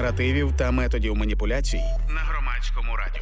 наративів та методів маніпуляцій на Громадському радіо.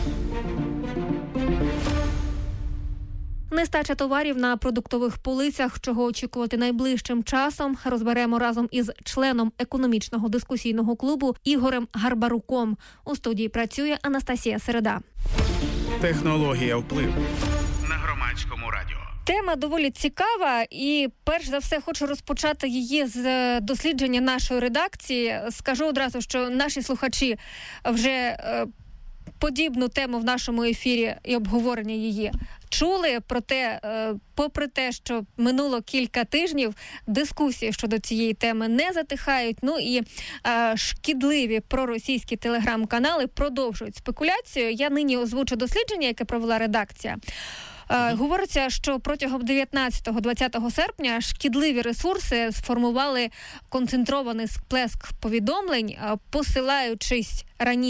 Нестача товарів на продуктових полицях, чого очікувати найближчим часом, розберемо разом із членом економічного дискусійного клубу Ігорем Гарбаруком. У студії працює Анастасія Середа. Технологія впливу на Громадському радіо. Тема доволі цікава і, перш за все, хочу розпочати її з дослідження нашої редакції. Скажу одразу, що наші слухачі вже подібну тему в нашому ефірі і обговорення її чули, проте, попри те, що минуло кілька тижнів, дискусії щодо цієї теми не затихають, ну і шкідливі проросійські телеграм-канали продовжують спекуляцію. Я нині озвучу дослідження, яке провела редакція. Говориться, що протягом 19-20 серпня шкідливі ресурси сформували концентрований сплеск повідомлень, посилаючись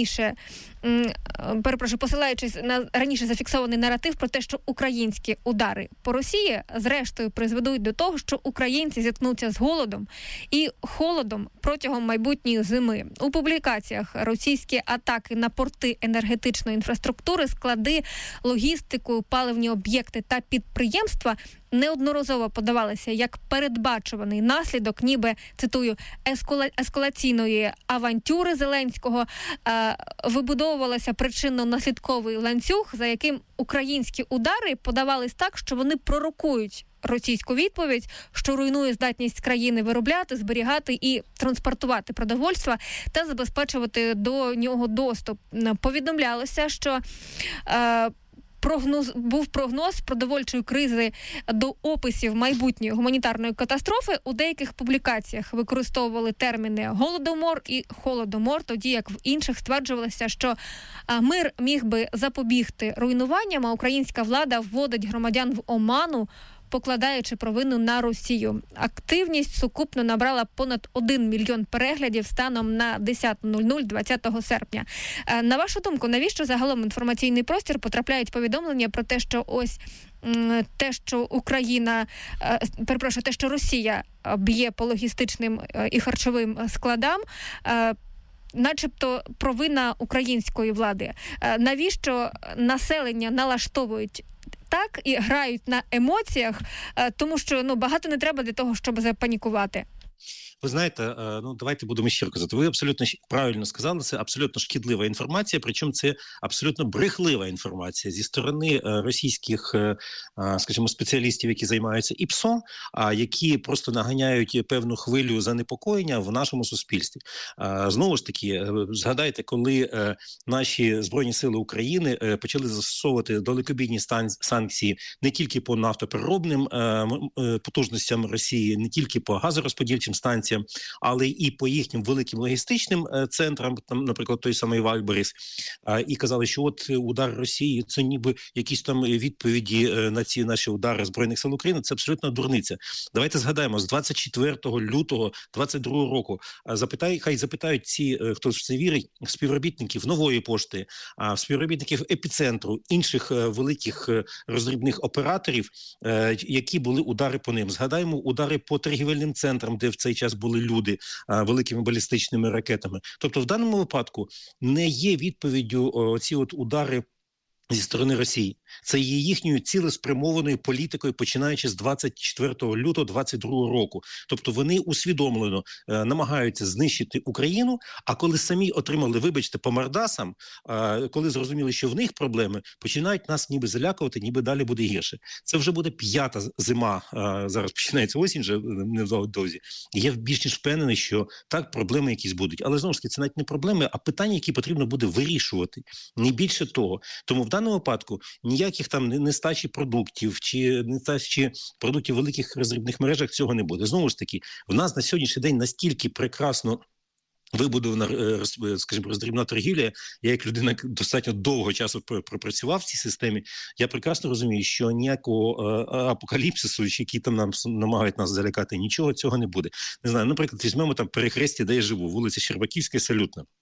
на раніше зафіксований наратив про те, що українські удари по Росії зрештою призведуть до того, що українці зіткнуться з голодом і холодом протягом майбутньої зими. У публікаціях російські атаки на порти енергетичної інфраструктури, склади, логістику, паливні об'єкти та підприємства неодноразово подавалися як передбачуваний наслідок, ніби, цитую, ескалаційної авантюри Зеленського, вибудовувалася причинно-наслідковий ланцюг, за яким українські удари подавались так, що вони пророкують російську відповідь, що руйнує здатність країни виробляти, зберігати і транспортувати продовольство та забезпечувати до нього доступ. Повідомлялося, що був прогноз продовольчої кризи до описів майбутньої гуманітарної катастрофи. У деяких публікаціях використовували терміни «голодомор» і «холодомор», тоді як в інших стверджувалося, що мир міг би запобігти руйнуванням, а українська влада вводить громадян в оману, покладаючи провину на Росію. Активність сукупно набрала понад 1 мільйон переглядів станом на 10:00 20 серпня. На вашу думку, навіщо загалом в інформаційний простір потрапляють повідомлення про те, що те, що Росія б'є по логістичним і харчовим складам, начебто провина української влади? Навіщо населення налаштовують так і грають на емоціях, тому що багато не треба для того, щоб запанікувати? Ви знаєте, давайте будемо щиро казати. Ви абсолютно правильно сказали, це абсолютно шкідлива інформація, причому це абсолютно брехлива інформація зі сторони російських, скажімо, спеціалістів, які займаються ІПСО, які просто наганяють певну хвилю занепокоєння в нашому суспільстві. Знову ж таки, згадайте, коли наші Збройні сили України почали застосовувати далекобійні санкції не тільки по нафтопереробним потужностям Росії, не тільки по газорозподільчим станціям, але і по їхнім великим логістичним центрам, там, наприклад, той самий Вальберіс, і казали, що от удар Росії – це ніби якісь там відповіді на ці наші удари Збройних сил України. Це абсолютно дурниця. Давайте згадаємо, з 24 лютого 22 року хай запитають ці, хто в це вірить, співробітників Нової пошти, співробітників Епіцентру, інших великих роздрібних операторів, які були удари по ним. Згадаємо удари по торгівельним центрам, де в цей час були люди великими балістичними ракетами. Тобто в даному випадку не є відповіддю оці от удари зі сторони Росії. Це є їхньою цілеспрямованою політикою, починаючи з 24 лютого 22 року. Тобто вони усвідомлено намагаються знищити Україну, а коли самі отримали, вибачте, по мордасам, коли зрозуміли, що в них проблеми, починають нас ніби залякувати, ніби далі буде гірше. Це вже буде 5-та зима, зараз починається осінь, вже невдовзі. І я більш ніж впевнений, що так, проблеми якісь будуть. Але знову ж таки, це навіть не проблеми, а питання, які потрібно буде вирішувати. Не більше того. Тому в даному випадку ніяких там нестачі продуктів чи нестачі продуктів в великих роздрібних мережах цього не буде. Знову ж таки, в нас на сьогоднішній день настільки прекрасно вибудована, скажімо, роздрібна торгівля. Я як людина достатньо довго часу пропрацював в цій системі. Я прекрасно розумію, що ніякого апокаліпсису, який там нам намагають нас залякати, нічого цього не буде. Не знаю, наприклад, візьмемо там перехрестя, де я живу, вулиця Щербаківська, Салютна.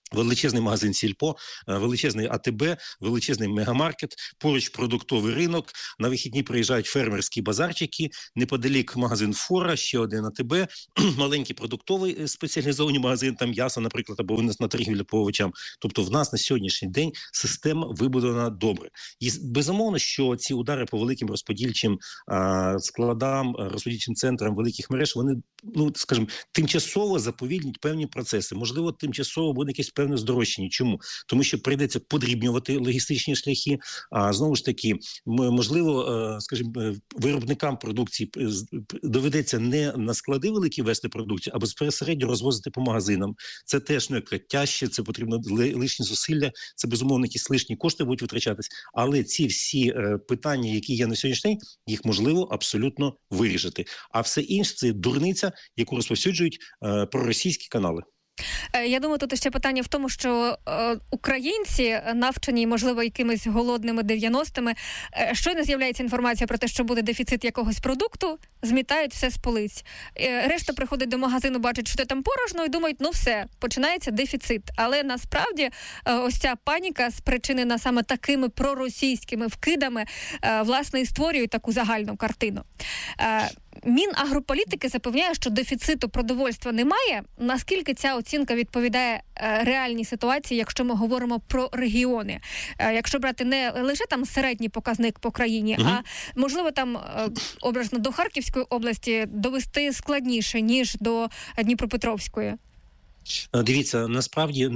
величезний магазин Сільпо, величезний АТБ, величезний мегамаркет, поруч продуктовий ринок, на вихідні приїжджають фермерські базарчики, неподалік магазин Фора, ще один АТБ, маленький продуктовий спеціалізований магазин, там м'ясо, наприклад, або на торгівлю по овочам. Тобто в нас на сьогоднішній день система вибудована добре. І безумовно, що ці удари по великим розподільчим складам, розподільчим центрам великих мереж, вони, скажімо, тимчасово заповільнять певні процеси. Можливо, тимчасово буде якесь певне здорожчання. Чому? Тому що прийдеться подрібнювати логістичні шляхи, а знову ж таки, можливо, скажімо, виробникам продукції доведеться не на склади великі вести продукцію, а безпосередньо розвозити по магазинам. Це теж тяжче, це потрібно лишні зусилля, це безумовно якісь лишні кошти будуть витрачатись, але ці всі питання, які є на сьогоднішній день, їх можливо абсолютно вирішити. А все інше – це дурниця, яку розповсюджують проросійські канали. Я думаю, тут ще питання в тому, що українці, навчені, можливо, якимись голодними 90-ми, щойно з'являється інформація про те, що буде дефіцит якогось продукту, змітають все з полиць. Решта приходить до магазину, бачить, що там порожньо, і думають, все, починається дефіцит. Але насправді ось ця паніка, спричинена саме такими проросійськими вкидами, власне, і створює таку загальну картину. Мінагрополітики запевняє, що дефіциту продовольства немає. Наскільки ця оцінка відповідає реальній ситуації, якщо ми говоримо про регіони? Якщо брати не лише там середній показник по країні, а можливо там образно до Харківської області довести складніше, ніж до Дніпропетровської? Дивіться, насправді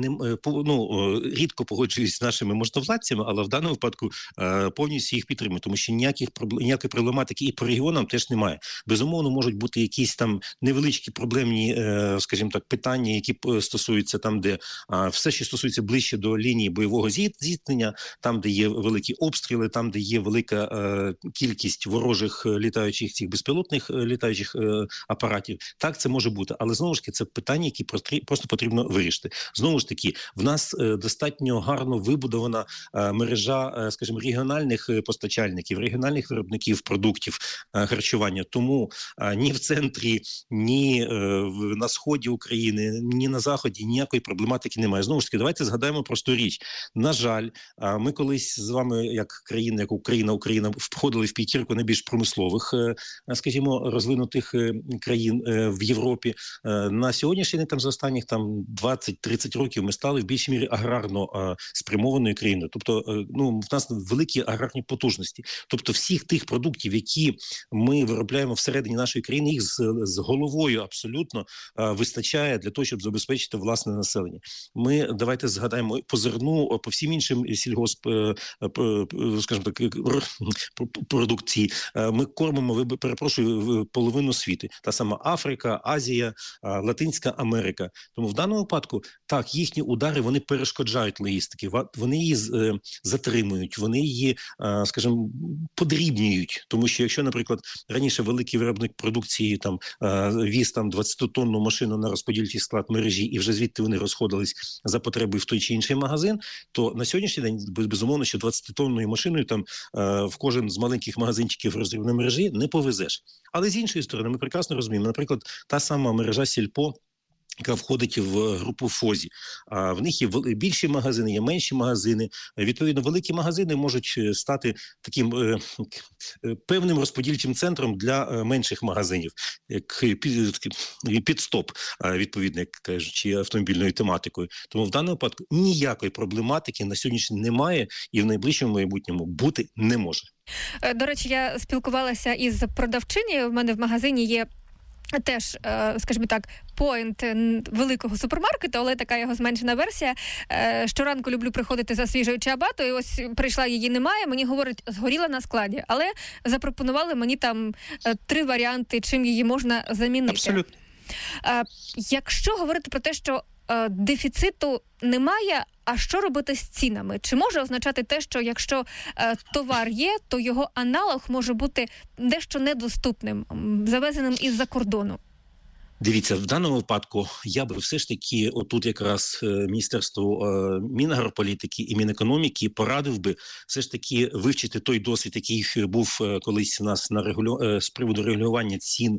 рідко погоджуюсь з нашими можновладцями, але в даному випадку повністю їх підтримую, тому що ніякої проблематики і по регіонам теж немає. Безумовно, можуть бути якісь там невеличкі проблемні, скажімо так, питання, які стосуються там, де все, що стосується ближче до лінії бойового зіткнення, там, де є великі обстріли, там, де є велика кількість ворожих літаючих цих безпілотних літаючих апаратів. Так, це може бути, але знову ж таки це питання, які просто потрібно вирішити. Знову ж таки, в нас достатньо гарно вибудована мережа, скажімо, регіональних постачальників, регіональних виробників продуктів харчування. Тому ні в центрі, ні на сході України, ні на заході ніякої проблематики немає. Знову ж таки, давайте згадаємо просту річ. На жаль, ми колись з вами, як країна, як Україна входили в п'ятірку найбільш промислових, скажімо, розвинутих країн в Європі. На сьогоднішній день там за останніх 20-30 років ми стали в більшій мірі аграрно спрямованою країною. Тобто, в нас великі аграрні потужності. Тобто, всіх тих продуктів, які ми виробляємо всередині нашої країни, їх з головою абсолютно вистачає для того, щоб забезпечити власне населення. Ми, давайте згадаємо, по зерну, по всім іншим скажімо так, продукції. Ми кормимо, половину світу. Та сама Африка, Азія, Латинська Америка. Тому в даному випадку, так, їхні удари, вони перешкоджають логістики, вони її затримують, вони її, скажімо, подрібнюють. Тому що якщо, наприклад, раніше великий виробник продукції віз 20-тонну машину на розподільчий склад мережі, і вже звідти вони розходились за потребою в той чи інший магазин, то на сьогоднішній день, безумовно, що 20-тонною машиною в кожен з маленьких магазинчиків роздрібної мережі не повезеш. Але з іншої сторони, ми прекрасно розуміємо, наприклад, та сама мережа Сільпо, яка входить в групу ФОЗі. В них є більші магазини, є менші магазини. Відповідно, великі магазини можуть стати таким певним розподільчим центром для менших магазинів, як підстоп, відповідно, як кажучи, автомобільною тематикою. Тому в даному випадку ніякої проблематики на сьогоднішній немає і в найближчому майбутньому бути не може. До речі, я спілкувалася із продавчинею, в мене в магазині є теж, скажімо так, поінт великого супермаркету, але така його зменшена версія. Щоранку люблю приходити за свіжою чиабатою, і ось прийшла, її немає, мені говорять, згоріла на складі, але запропонували мені там 3 варіанти, чим її можна замінити. Абсолютно. Якщо говорити про те, що дефіциту немає, а що робити з цінами? Чи може означати те, що якщо товар є, то його аналог може бути дещо недоступним, завезеним із-за кордону? Дивіться, в даному випадку я би все ж таки отут якраз Міністерству Мінагрополітики і Мінекономіки порадив би все ж таки вивчити той досвід, який був колись у нас з приводу регулювання цін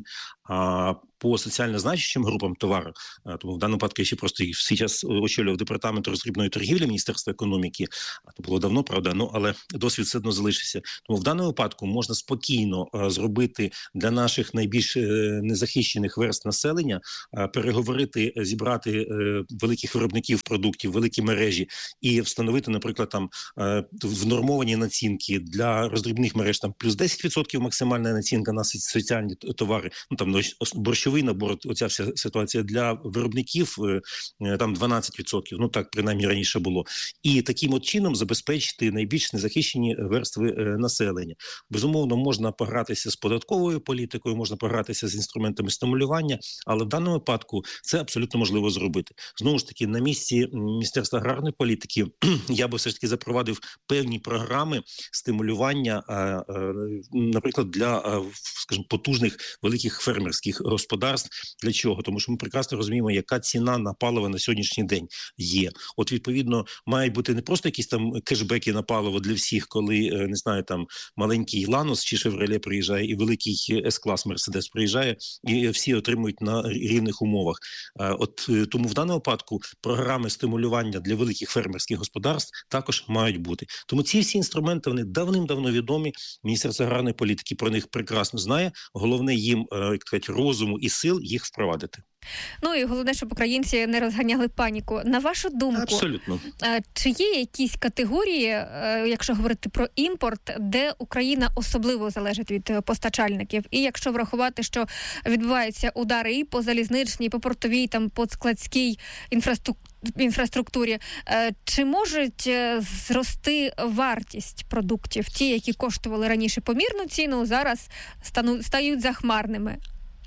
по соціально значущим групам товару. Тому в даному випадку я ще просто в свій час очолював департамент роздрібної торгівлі Міністерства економіки. Це було давно, правда, але досвід все одно залишився. Тому в даному випадку можна спокійно зробити для наших найбільш незахищених верств населення, переговорити, зібрати великих виробників продуктів, великі мережі і встановити, наприклад, там внормовані націнки для роздрібних мереж, там плюс 10% максимальна націнка на соціальні товари, там борщовий набор, оця вся ситуація для виробників, там 12%, так принаймні раніше було. І таким от чином забезпечити найбільш незахищені верстви населення. Безумовно, можна погратися з податковою політикою, можна погратися з інструментами стимулювання, але в даному випадку це абсолютно можливо зробити. Знову ж таки, на місці Міністерства аграрної політики я би все ж таки запровадив певні програми стимулювання, наприклад, для, скажімо, потужних великих фермерських господарств. Для чого? Тому що ми прекрасно розуміємо, яка ціна на паливо на сьогоднішній день є. От, відповідно, мають бути не просто якісь там кешбеки на паливо для всіх, коли, не знаю, там маленький Ланос чи Шевроле приїжджає і великий С-клас Мерседес приїжджає, і всі отримують на рівних умовах. Тому в даному випадку програми стимулювання для великих фермерських господарств також мають бути. Тому ці всі інструменти, вони давним-давно відомі. Міністерство аграрної політики про них прекрасно знає. Головне їм, як кажуть, розуму і сил їх впровадити. І головне, щоб українці не розганяли паніку. На вашу думку, абсолютно, чи є якісь категорії, якщо говорити про імпорт, де Україна особливо залежить від постачальників? І якщо врахувати, що відбуваються удари і по залізничній, і по портовій, там, по складській інфраструктурі, чи можуть зрости вартість продуктів? Ті, які коштували раніше помірну ціну, зараз стають захмарними.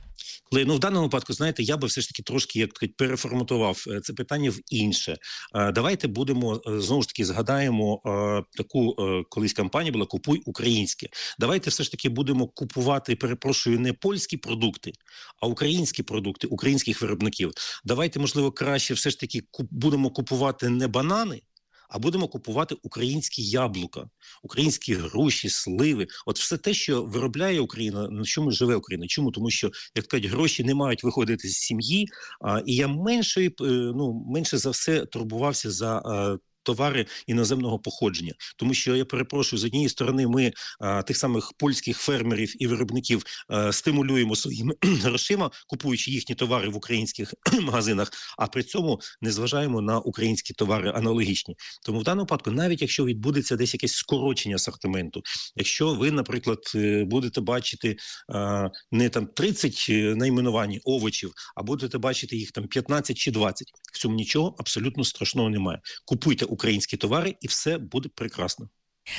В даному випадку, знаєте, я би все ж таки трошки, як кажуть, переформатував це питання в інше. Давайте будемо, знову ж таки, згадаємо таку колись кампанія була «Купуй українське». Давайте все ж таки будемо купувати, перепрошую, не польські продукти, а українські продукти, українських виробників. Давайте, можливо, краще все ж таки будемо купувати не банани, а будемо купувати українські яблука, українські груші, сливи. От все те, що виробляє Україна, на чому живе Україна. Чому? Тому що, як кажуть, гроші не мають виходити з сім'ї, і я менше за все турбувався за товари іноземного походження. Тому що, я перепрошую, з однієї сторони ми тих самих польських фермерів і виробників стимулюємо своїми грошима, купуючи їхні товари в українських магазинах, а при цьому не зважаємо на українські товари аналогічні. Тому в даному випадку, навіть якщо відбудеться десь якесь скорочення асортименту, якщо ви, наприклад, будете бачити не там 30 найменувань овочів, а будете бачити їх там 15 чи 20, в цьому нічого абсолютно страшного немає. Купуйте українські товари, і все буде прекрасно.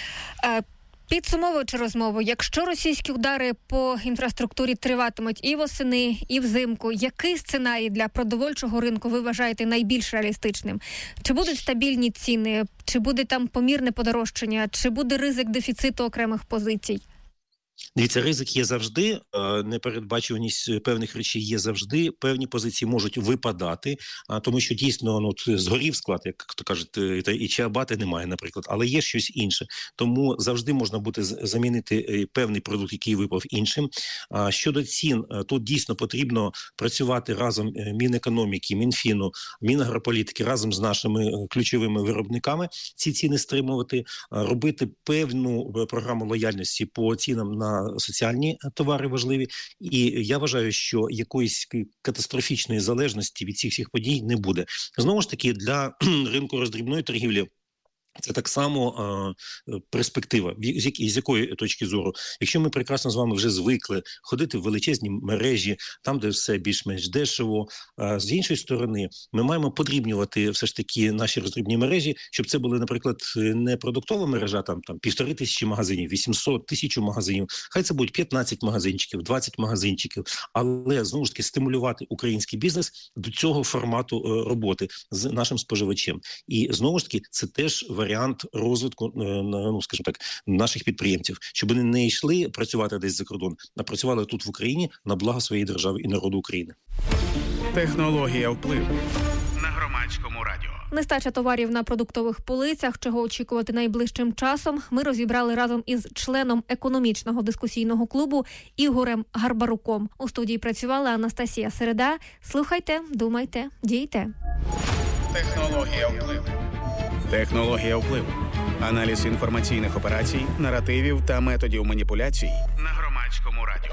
Підсумовуючи розмову, якщо російські удари по інфраструктурі триватимуть і восени, і взимку, який сценарій для продовольчого ринку ви вважаєте найбільш реалістичним? Чи будуть стабільні ціни, чи буде там помірне подорожчання, чи буде ризик дефіциту окремих позицій? Дивіться, ризик є завжди, непередбачуваність певних речей є завжди, певні позиції можуть випадати, тому що дійсно згорів склад, як то кажуть, і чиабати немає, наприклад, але є щось інше. Тому завжди можна буде замінити певний продукт, який випав іншим. Щодо цін, тут дійсно потрібно працювати разом Мінекономіки, Мінфіну, Мінагрополітики, разом з нашими ключовими виробниками ці ціни стримувати, робити певну програму лояльності по цінам на соціальні товари важливі. І я вважаю, що якоїсь катастрофічної залежності від цих всіх подій не буде. Знову ж таки, для ринку роздрібної торгівлі це так само перспектива. З якої точки зору? Якщо ми прекрасно з вами вже звикли ходити в величезні мережі, там, де все більш-менш дешево, з іншої сторони, ми маємо подрібнювати все ж таки наші роздрібні мережі, щоб це були, наприклад, не продуктова мережа, там 1500 магазинів, 800, 1000 магазинів. Хай це будуть 15 магазинчиків, 20 магазинчиків, але, знову ж таки, стимулювати український бізнес до цього формату роботи з нашим споживачем. І, знову ж таки, це теж варіант варіант розвитку, ну, скажімо так, наших підприємців, щоб вони не йшли працювати десь за кордон, а працювали тут в Україні на благо своєї держави і народу України. Технологія впливу на Громадському радіо. Нестача товарів на продуктових полицях, чого очікувати найближчим часом, ми розібрали разом із членом економічного дискусійного клубу Ігорем Гарбаруком. У студії працювала Анастасія Середа. Слухайте, думайте, дійте. Технологія впливу. Технологія впливу. Аналіз інформаційних операцій, наративів та методів маніпуляцій на Громадському радіо.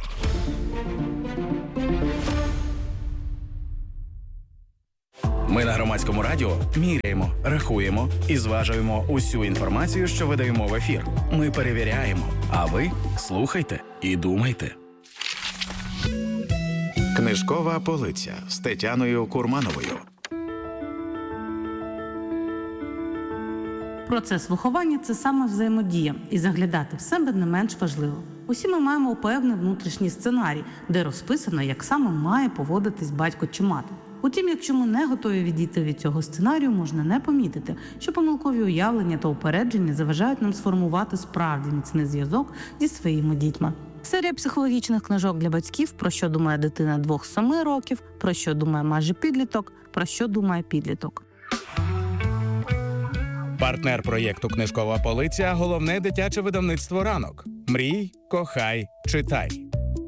Ми на Громадському радіо міряємо, рахуємо і зважуємо усю інформацію, що видаємо в ефір. Ми перевіряємо, а ви слухайте і думайте. Книжкова полиця з Тетяною Курмановою. Процес виховання – це саме взаємодія, і заглядати в себе не менш важливо. Усі ми маємо певний внутрішній сценарій, де розписано, як саме має поводитись батько чи мати. Утім, якщо ми не готові відійти від цього сценарію, можна не помітити, що помилкові уявлення та упередження заважають нам сформувати справді міцний зв'язок зі своїми дітьми. Серія психологічних книжок для батьків «Про що думає дитина 2-7 років», «Про що думає майже підліток», «Про що думає підліток». Партнер проєкту «Книжкова полиця» – головне дитяче видавництво «Ранок». Мрій, кохай, читай.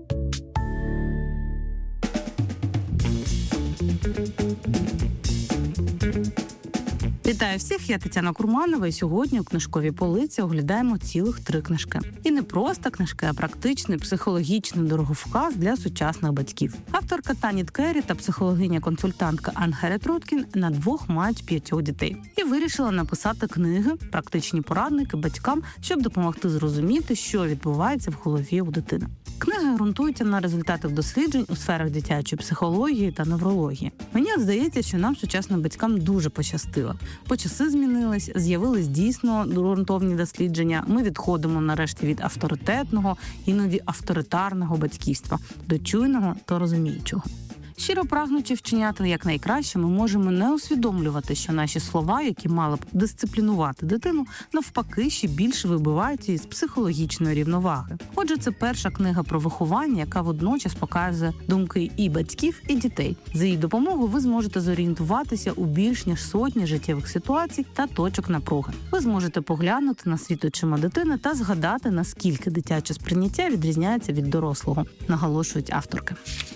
Вітаю всіх, я Тетяна Курманова, і сьогодні у «Книжковій полиці» оглядаємо цілих 3 книжки. І не просто книжки, а практичний психологічний дороговказ для сучасних батьків. Авторка Таніт Керрі та психологиня-консультантка Ангерет Руткін на 2 мають 5 дітей. І вирішила написати книги, практичні порадники батькам, щоб допомогти зрозуміти, що відбувається в голові у дитини. Книги ґрунтуються на результатах досліджень у сферах дитячої психології та неврології. Мені здається, що нам, сучасним батькам, дуже пощастило. Бо часи змінились, з'явились дійсно ґрунтовні дослідження. Ми відходимо нарешті від авторитетного, іноді авторитарного батьківства до чуйного та розуміючого. Щиро прагнучи вчиняти якнайкраще, ми можемо не усвідомлювати, що наші слова, які мали б дисциплінувати дитину, навпаки, ще більше вибиваються із психологічної рівноваги. Отже, це перша книга про виховання, яка водночас показує думки і батьків, і дітей. За її допомогою ви зможете зорієнтуватися у більш ніж сотні життєвих ситуацій та точок напруги. Ви зможете поглянути на світ очима дитини та згадати, наскільки дитяче сприйняття відрізняється від дорослого, наголошують авторки.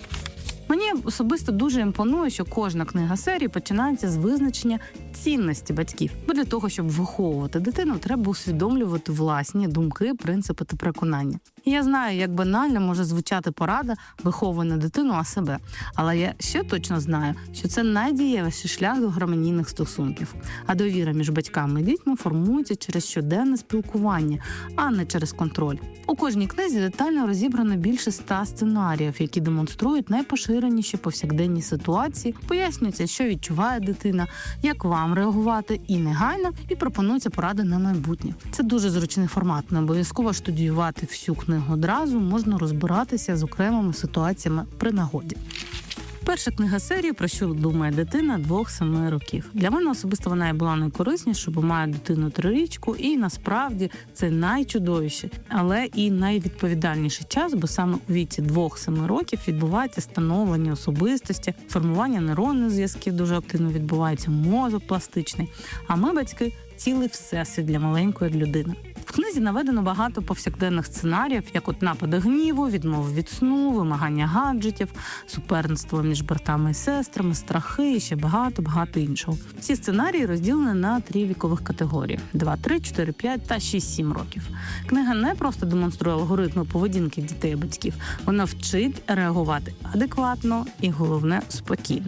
Мені особисто дуже імпонує, що кожна книга серії починається з визначення цінності батьків. Бо для того, щоб виховувати дитину, треба усвідомлювати власні думки, принципи та переконання. І я знаю, як банально може звучати порада виховувати не дитину, а себе. Але я ще точно знаю, що це найдієвіший шлях до гармонійних стосунків. А довіра між батьками і дітьми формується через щоденне спілкування, а не через контроль. У кожній книзі детально розібрано більше 100 сценаріїв, які демонструють найпоширеніші повсякденні ситуації, пояснюється, що відчуває дитина, як вам реагувати і негайно, і пропонуються поради на майбутнє. Це дуже зручний формат, не обов'язково студіювати всю книгу одразу, можна розбиратися з окремими ситуаціями при нагоді. Перша книга серії «Про що думає дитина 2-7 років». Для мене особисто вона і була найкорисніша, бо маю дитину 3-річку, і насправді це найчудовіший, але і найвідповідальніший час, бо саме у віці 2-7 років відбувається становлення особистості, формування нейронних зв'язків дуже активно відбувається, мозок пластичний. А ми, батьки, цілий всесвіт для маленької людини. В книзі наведено багато повсякденних сценаріїв, як от напади гніву, відмови від сну, вимагання гаджетів, суперництво між братами і сестрами, страхи і ще багато іншого. Ці сценарії розділені на 3 вікових категорії – 2, 3, 4, 5 та 6-7 років. Книга не просто демонструє алгоритми поведінки дітей і батьків, вона вчить реагувати адекватно і, головне, спокійно.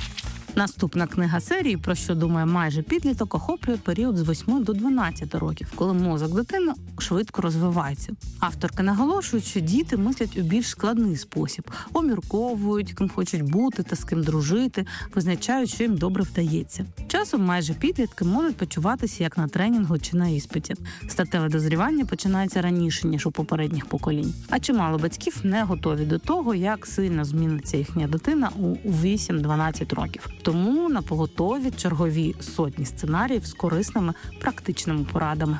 Наступна книга серії «Про що думає майже підліток» охоплює період з 8 до 12 років, коли мозок дитини швидко розвивається. Авторки наголошують, що діти мислять у більш складний спосіб, обмірковують, ким хочуть бути та з ким дружити, визначають, що їм добре вдається. Часом майже підлітки можуть почуватися як на тренінгу чи на іспиті. Статеве дозрівання починається раніше, ніж у попередніх поколінь. А чимало батьків не готові до того, як сильно зміниться їхня дитина у 8-12 років. Тому на поготові чергові сотні сценаріїв з корисними практичними порадами.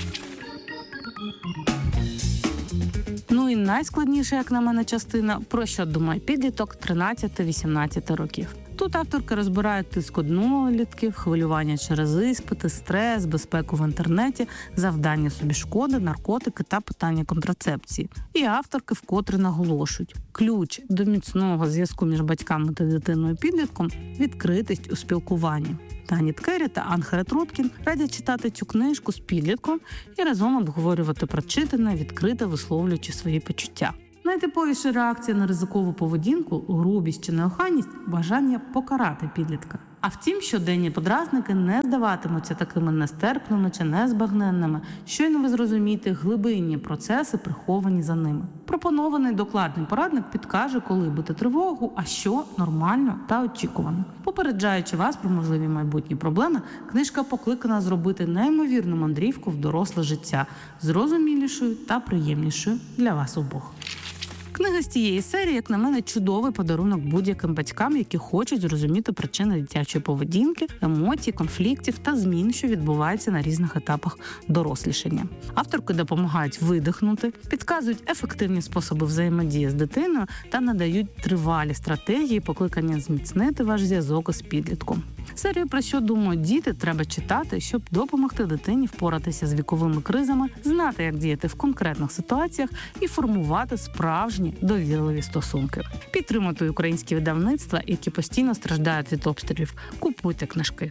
Ну і найскладніша, як на мене, частина, про що думає підліток 13-18 років. Тут авторка розбирає тиск однолітків, хвилювання через іспити, стрес, безпеку в інтернеті, завдання собі шкоди, наркотики та питання контрацепції. І авторки вкотре наголошують: ключ до міцного зв'язку між батьками та дитиною-підлітком – відкритість у спілкуванні. Танит Керрі та Анхарет Руткін радять читати цю книжку з підлітком і разом обговорювати прочитане, відкрито висловлюючи свої почуття. Найтиповіша реакція на ризикову поведінку, грубість чи неохайність – бажання покарати підлітка. А втім, щоденні подразники не здаватимуться такими нестерпними чи незбагненними, щойно ви зрозумієте глибинні процеси, приховані за ними. Пропонований докладний порадник підкаже, коли бити тривогу, а що нормально та очікувано. Попереджаючи вас про можливі майбутні проблеми, книжка покликана зробити неймовірну мандрівку в доросле життя, зрозумілішою та приємнішою для вас обох. Книга з цієї серії, як на мене, чудовий подарунок будь-яким батькам, які хочуть зрозуміти причини дитячої поведінки, емоцій, конфліктів та змін, що відбуваються на різних етапах дорослішання. Авторки допомагають видихнути, підказують ефективні способи взаємодії з дитиною та надають тривалі стратегії, покликання зміцнити ваш зв'язок із підлітком. Серію «Про що думають діти» треба читати, щоб допомогти дитині впоратися з віковими кризами, знати, як діяти в конкретних ситуаціях і формувати справжні довірливі стосунки. Підтримуйте українські видавництва, які постійно страждають від обстрілів. Купуйте книжки.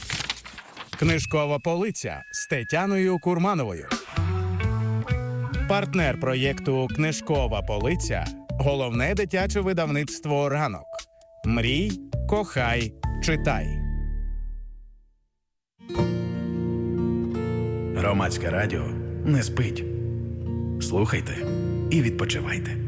Книжкова полиця з Тетяною Курмановою. Партнер проєкту «Книжкова полиця» – головне дитяче видавництво «Ранок». Мрій, кохай, читай. Громадське радіо не спить. Слухайте і відпочивайте.